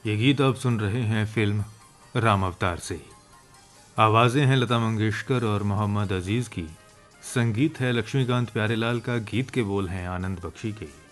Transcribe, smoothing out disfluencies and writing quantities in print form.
ये गीत आप सुन रहे हैं फिल्म राम अवतार से। आवाज़ें हैं लता मंगेशकर और मोहम्मद अजीज़ की, संगीत है लक्ष्मीकांत प्यारेलाल का, गीत के बोल हैं आनंद बख्शी के।